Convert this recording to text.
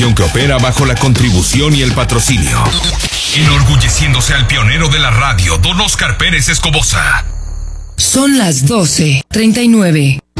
Que opera bajo la contribución y el patrocinio. Enorgulleciéndose al pionero de la radio, don Oscar Pérez Escobosa. Son las 12:39.